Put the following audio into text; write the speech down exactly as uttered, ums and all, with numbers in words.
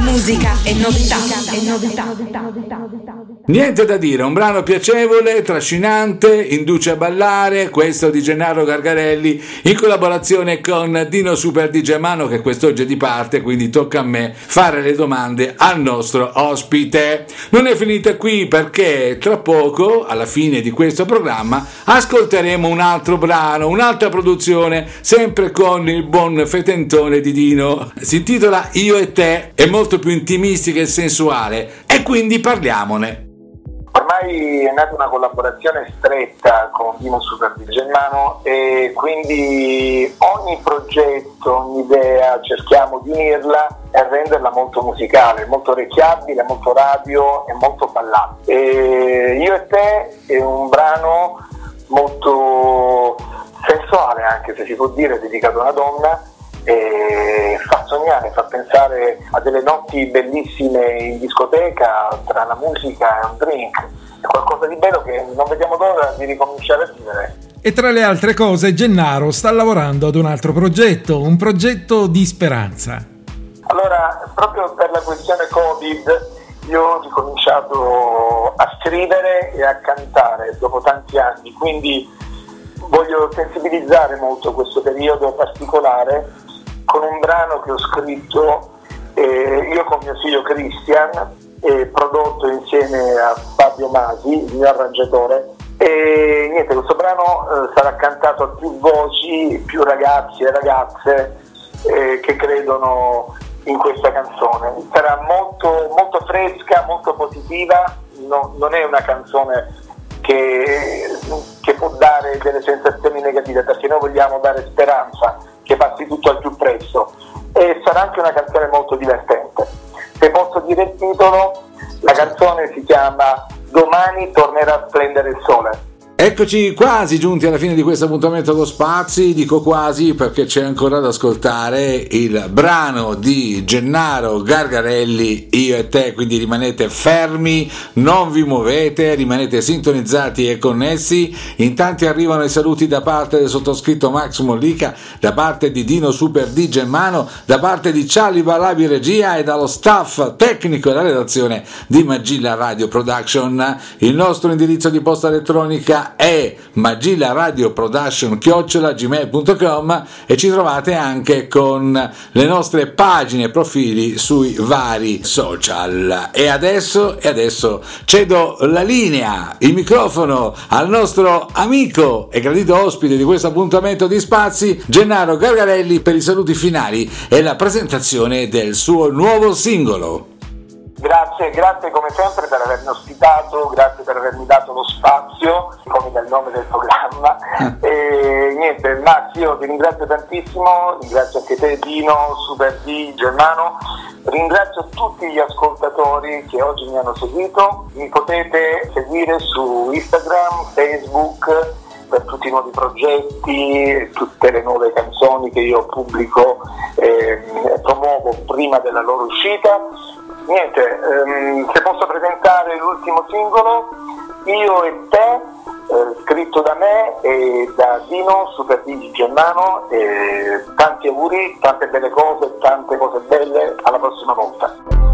musica e novità, e novità. Niente da dire, un brano piacevole, trascinante, induce a ballare, questo di Gennaro Gargarelli in collaborazione con Dino Super D J Mano, che quest'oggi è di parte, quindi tocca a me fare le domande al nostro ospite. Non è finita qui, perché tra poco, alla fine di questo programma, ascolteremo un altro brano, un'altra produzione, sempre con il buon fetentone di Dino. Si intitola Io e te, è molto più intimistica e sensuale, e quindi parliamone. Ormai è nata una collaborazione stretta con Dino Super D J Mano, e quindi ogni progetto, ogni idea cerchiamo di unirla e renderla molto musicale, molto orecchiabile, molto radio e molto ballante. E Io e te è un brano molto sensuale, anche se si può dire, dedicato a una donna, e fa sognare, fa pensare a delle notti bellissime in discoteca tra la musica e un drink. È qualcosa di bello che non vediamo l'ora di ricominciare a vivere. E tra le altre cose Gennaro sta lavorando ad un altro progetto, un progetto di speranza. Allora, proprio per la questione Covid io ho ricominciato a scrivere e a cantare dopo tanti anni, quindi voglio sensibilizzare molto questo periodo particolare con un brano che ho scritto eh, io con mio figlio Christian, e prodotto insieme a Fabio Masi, il mio arrangiatore. E niente, questo brano eh, sarà cantato a più voci, più ragazzi e ragazze eh, che credono in questa canzone. Sarà molto, molto fresca, molto positiva, no, non è una canzone che, che può dare delle sensazioni negative, perché noi vogliamo dare speranza che passi tutto al più presto, e sarà anche una canzone molto divertente. Se posso dire il titolo, la canzone si chiama Domani tornerà a splendere il sole. Eccoci quasi giunti alla fine di questo appuntamento con Spazi, dico quasi perché c'è ancora da ascoltare il brano di Gennaro Gargarelli, Io e te, quindi rimanete fermi, non vi muovete, rimanete sintonizzati e connessi. In tanti arrivano i saluti da parte del sottoscritto Max Mollica, da parte di Dino Super D J Mano, da parte di Charlie Balabi Regia e dallo staff tecnico e la redazione di Magilla Radio Production. Il nostro indirizzo di posta elettronica è magilla radio production chiocciola gmail punto com, e ci trovate anche con le nostre pagine e profili sui vari social. E adesso, e adesso cedo la linea, il microfono al nostro amico e gradito ospite di questo appuntamento di Spazi, Gennaro Gargarelli, per i saluti finali e la presentazione del suo nuovo singolo. Grazie, grazie come sempre per avermi ospitato, grazie per avermi dato lo spazio, come dal nome del programma. E niente, Max, io ti ringrazio tantissimo, ringrazio anche te Dino, Super D, Germano, ringrazio tutti gli ascoltatori che oggi mi hanno seguito. Mi potete seguire su Instagram, Facebook, per tutti i nuovi progetti, tutte le nuove canzoni che io pubblico e eh, promuovo prima della loro uscita. Niente, ehm, se posso presentare l'ultimo singolo, Io e te, eh, scritto da me e da Dino Super D J Mano, e tanti auguri, tante belle cose, tante cose belle, alla prossima volta.